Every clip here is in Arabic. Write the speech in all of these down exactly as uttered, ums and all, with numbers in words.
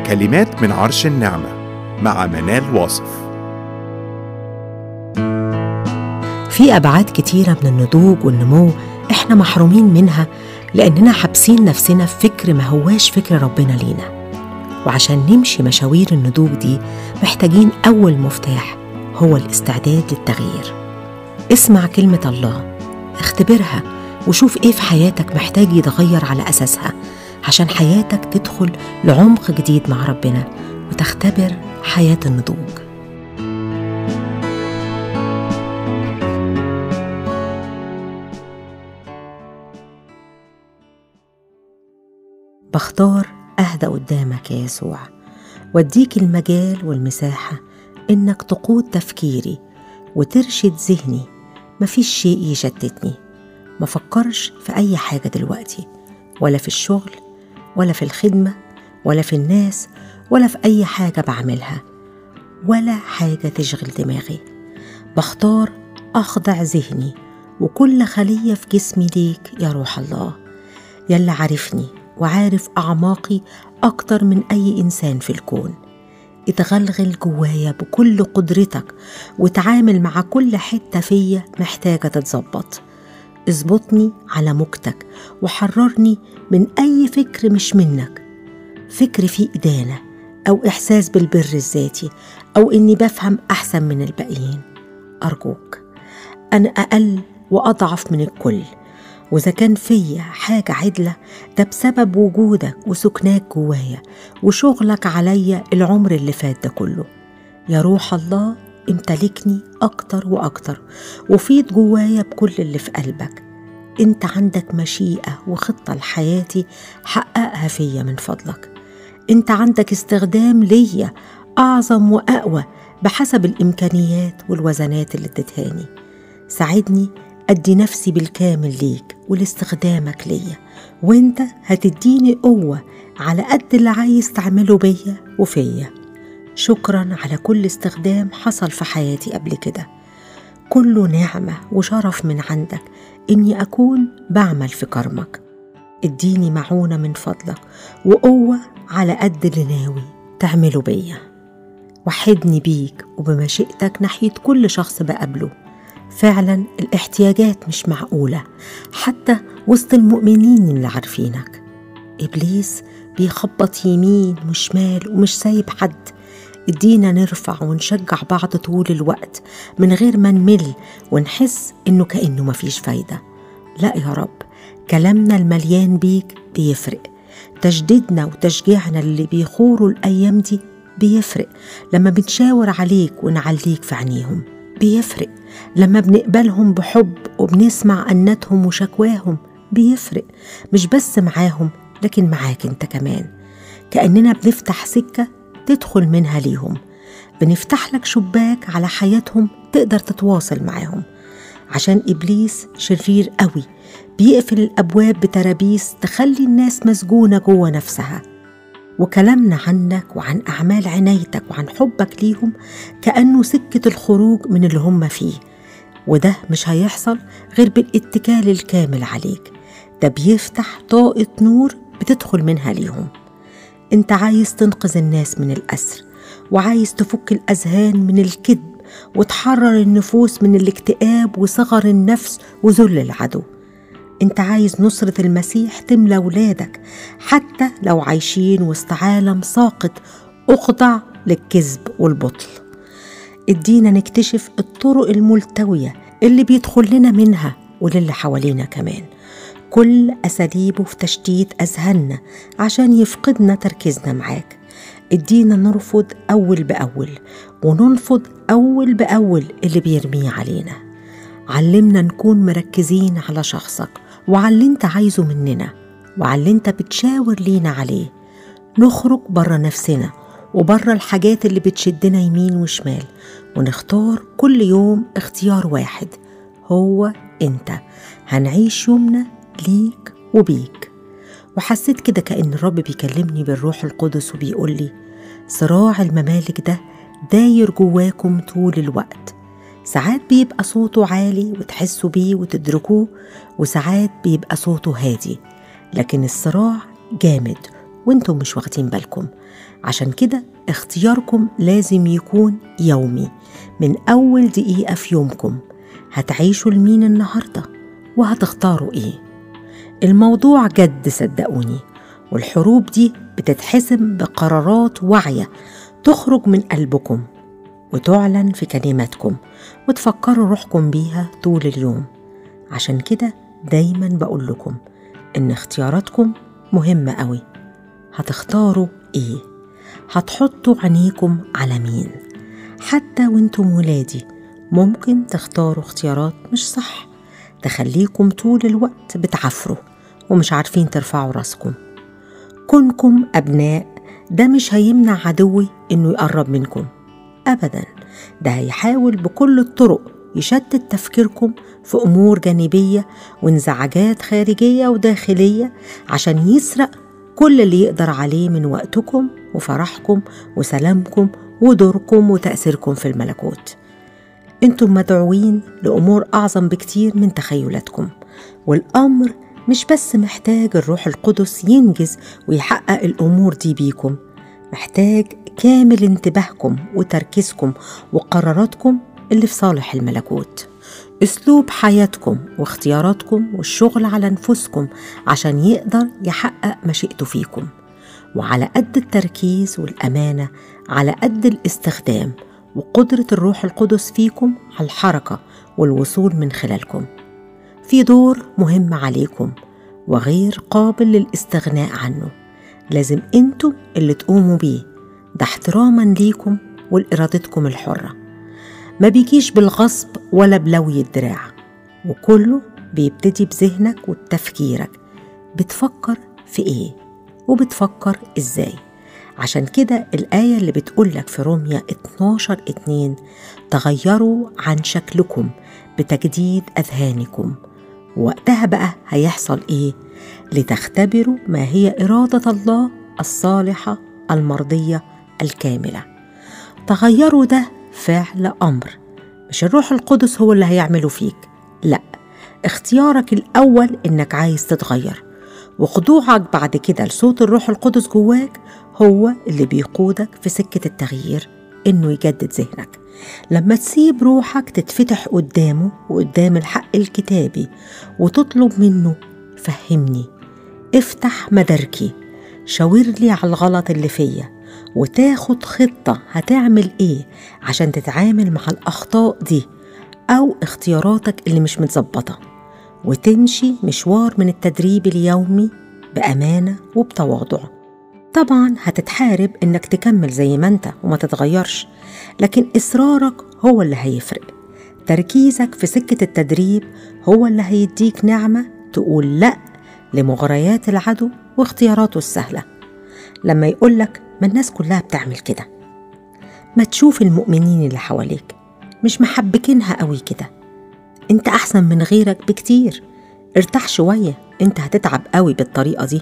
كلمات من عرش النعمة مع منال واصف. في أبعاد كتيرة من النضوج والنمو إحنا محرومين منها لأننا حابسين نفسنا في فكر ما هواش فكر ربنا لينا. وعشان نمشي مشاوير النضوج دي محتاجين أول مفتاح هو الاستعداد للتغيير. اسمع كلمة الله، اختبرها وشوف إيه في حياتك محتاج يتغير على أساسها عشان حياتك تدخل لعمق جديد مع ربنا وتختبر حياة النضوج. بختار أهدى قدامك يا يسوع واديك المجال والمساحة إنك تقود تفكيري وترشد ذهني. مفيش شيء يشتتني، ما فكرش في أي حاجة دلوقتي، ولا في الشغل ولا في الخدمة ولا في الناس ولا في أي حاجة بعملها، ولا حاجة تشغل دماغي. بختار أخضع ذهني وكل خلية في جسمي ليك يا روح الله، يلي عارفني وعارف أعماقي أكتر من أي إنسان في الكون. اتغلغل جوايا بكل قدرتك وتعامل مع كل حتة فيا محتاجة تتظبط. اظبطني على موجتك وحررني من أي فكر مش منك، فكر فيه إدانة أو إحساس بالبر الذاتي أو إني بفهم أحسن من الباقيين. أرجوك، أنا أقل وأضعف من الكل، وإذا كان فيا حاجة عدلة ده بسبب وجودك وسكناك جوايا وشغلك عليا العمر اللي فات ده كله. يا روح الله امتلكني أكتر وأكتر وفيض جوايا بكل اللي في قلبك. انت عندك مشيئة وخطة لحياتي، حققها فيا من فضلك. انت عندك استخدام ليا أعظم وأقوى بحسب الإمكانيات والوزنات اللي اديتهاني. ساعدني أدي نفسي بالكامل ليك ولاستخدامك ليا، وانت هتديني قوة على قد اللي عايز تعمله بيا وفيا. شكرا على كل استخدام حصل في حياتي قبل كده، كله نعمة وشرف من عندك إني أكون بعمل في كرمك. اديني معونة من فضلك وقوة على قد اللي ناوي تعمله بيا. وحدني بيك وبمشيئتك ناحية كل شخص بقابله. فعلا الاحتياجات مش معقولة حتى وسط المؤمنين اللي عارفينك. إبليس بيخبط يمين وشمال ومش سايب حد. ادينا نرفع ونشجع بعض طول الوقت من غير ما نمل ونحس إنه كأنه مفيش فايدة. لا يا رب، كلامنا المليان بيك بيفرق. تجديدنا وتشجيعنا اللي بيخوروا الأيام دي بيفرق. لما بنشاور عليك ونعليك في عينيهم بيفرق. لما بنقبلهم بحب وبنسمع أناتهم وشكواهم بيفرق. مش بس معاهم لكن معاك انت كمان، كأننا بنفتح سكة تدخل منها ليهم. بنفتح لك شباك على حياتهم تقدر تتواصل معاهم، عشان إبليس شرير قوي بيقفل الأبواب بترابيس تخلي الناس مسجونة جوه نفسها. وكلامنا عنك وعن أعمال عنايتك وعن حبك ليهم كأنه سكة الخروج من اللي هم فيه، وده مش هيحصل غير بالاتكال الكامل عليك. ده بيفتح طاقة نور بتدخل منها ليهم. انت عايز تنقذ الناس من الأسر، وعايز تفك الأذهان من الكذب وتحرر النفوس من الاكتئاب وصغر النفس وذل العدو. انت عايز نصرة المسيح تملى ولادك حتى لو عايشين وسط عالم ساقط أخضع للكذب والبطل. ادينا نكتشف الطرق الملتوية اللي بيدخل لنا منها وللي حوالينا كمان، كل أساليبه في تشتيت أذهاننا عشان يفقدنا تركيزنا معاك. ادينا نرفض أول بأول وننفض أول بأول اللي بيرميه علينا. علمنا نكون مركزين على شخصك وعلى اللي انت عايزه مننا وعلى اللي انت بتشاور لينا عليه. نخرج برا نفسنا وبرا الحاجات اللي بتشدنا يمين وشمال، ونختار كل يوم اختيار واحد هو انت. هنعيش يومنا ليك وبيك. وحسيت كده كأن الرب بيكلمني بالروح القدس وبيقول لي صراع الممالك ده داير جواكم طول الوقت. ساعات بيبقى صوته عالي وتحسوا بيه وتدركوه، وساعات بيبقى صوته هادي، لكن الصراع جامد وانتم مش واخدين بالكم. عشان كده اختياركم لازم يكون يومي، من أول دقيقة في يومكم هتعيشوا لمين النهاردة وهتختاروا إيه. الموضوع جد صدقوني، والحروب دي بتتحسم بقرارات واعية تخرج من قلبكم وتعلن في كلماتكم وتفكروا روحكم بيها طول اليوم. عشان كده دايما بقول لكم إن اختياراتكم مهمة قوي. هتختاروا إيه؟ هتحطوا عينيكم على مين؟ حتى وانتم ولادي ممكن تختاروا اختيارات مش صح تخليكم طول الوقت بتعفروا ومش عارفين ترفعوا راسكم. كونكم أبناء ده مش هيمنع عدوي إنه يقرب منكم أبدا، ده هيحاول بكل الطرق يشتت تفكيركم في أمور جانبية وانزعاجات خارجية وداخلية عشان يسرق كل اللي يقدر عليه من وقتكم وفرحكم وسلامكم ودوركم وتأثيركم في الملكوت. انتم مدعوين لأمور أعظم بكتير من تخيلاتكم، والأمر مش بس محتاج الروح القدس ينجز ويحقق الأمور دي بيكم، محتاج كامل انتباهكم وتركيزكم وقراراتكم اللي في صالح الملكوت، أسلوب حياتكم واختياراتكم والشغل على نفسكم عشان يقدر يحقق مشيئته فيكم. وعلى قد التركيز والأمانة على قد الاستخدام وقدرة الروح القدس فيكم على الحركة والوصول من خلالكم. في دور مهم عليكم وغير قابل للاستغناء عنه، لازم انتم اللي تقوموا بيه، ده احتراما ليكم ولإرادتكم الحرة. ما بيجيش بالغصب ولا بلوي الدراع، وكله بيبتدي بذهنك وبتفكيرك، بتفكر في ايه وبتفكر ازاي. عشان كده الآية اللي بتقولك في روميا اتناشر اتنين تغيروا عن شكلكم بتجديد أذهانكم، وقتها بقى هيحصل ايه؟ لتختبروا ما هي إرادة الله الصالحة المرضية الكاملة. تغيروا ده فعل أمر، مش الروح القدس هو اللي هيعمله فيك، لا، اختيارك الأول إنك عايز تتغير، وخضوعك بعد كده لصوت الروح القدس جواك هو اللي بيقودك في سكة التغيير، إنه يجدد ذهنك. لما تسيب روحك تتفتح قدامه وقدام الحق الكتابي وتطلب منه فهمني، افتح مداركي، شاور لي على الغلط اللي فيا، وتاخد خطة هتعمل ايه عشان تتعامل مع الأخطاء دي أو اختياراتك اللي مش متظبطة، وتمشي مشوار من التدريب اليومي بأمانة وبتواضع. طبعا هتتحارب إنك تكمل زي ما انت وما تتغيرش، لكن إصرارك هو اللي هيفرق. تركيزك في سكة التدريب هو اللي هيديك نعمة تقول لأ لمغريات العدو واختياراته السهلة. لما يقولك ما الناس كلها بتعمل كده، ما تشوف المؤمنين اللي حواليك مش محبكينها قوي كده، انت أحسن من غيرك بكتير، ارتاح شوية، انت هتتعب قوي بالطريقة دي.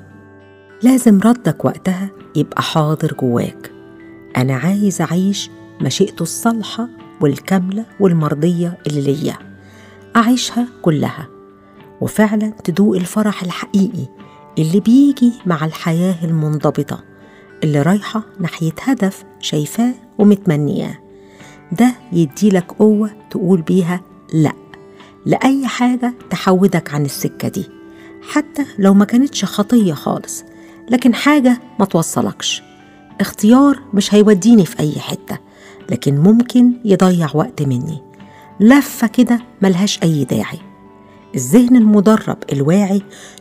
لازم ردك وقتها يبقى حاضر جواك، أنا عايز أعيش مشيئته الصالحة والكاملة والمرضية اللي ليا، أعيشها كلها، وفعلا تدوق الفرح الحقيقي اللي بيجي مع الحياة المنضبطة اللي رايحة ناحية هدف شايفاه ومتمنياه. ده يديلك قوة تقول بيها لأ لأي حاجة تحودك عن السكة دي، حتى لو ما كانتش خطية خالص، لكن حاجة ما توصلكش. اختيار مش هيوديني في أي حتة، لكن ممكن يضيع وقت مني، لفة كده ملهاش أي داعي. الذهن المدرب الواعي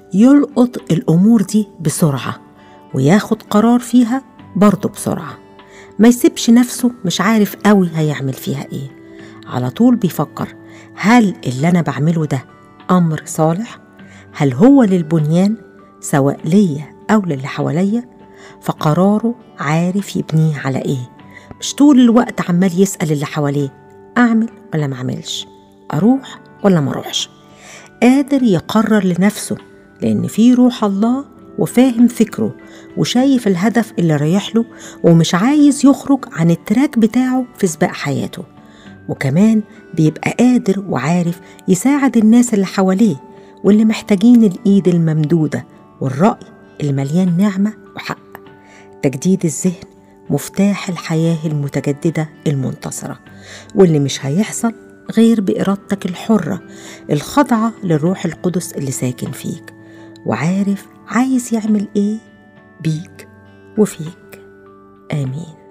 يلقط الأمور دي بسرعة وياخد قرار فيها برضه بسرعة، ما يسيبش نفسه مش عارف قوي هيعمل فيها ايه، على طول بيفكر هل اللي أنا بعمله ده أمر صالح؟ هل هو للبنيان سواء ليا أو للي حواليا؟ فقراره عارف يبنيه على ايه، مش طول الوقت عمال يسأل اللي حواليه أعمل ولا ما أعملش، أروح ولا ما أروحش. قادر يقرر لنفسه لأن فيه روح الله وفاهم فكره وشايف الهدف اللي رايح له، ومش عايز يخرج عن التراك بتاعه في سباق حياته. وكمان بيبقى قادر وعارف يساعد الناس اللي حواليه واللي محتاجين الإيد الممدودة والرأي المليان نعمة وحق. تجديد الذهن مفتاح الحياة المتجددة المنتصرة، واللي مش هيحصل غير بإرادتك الحرة الخاضعة للروح القدس اللي ساكن فيك وعارف عايز يعمل إيه بيك وفيك. آمين.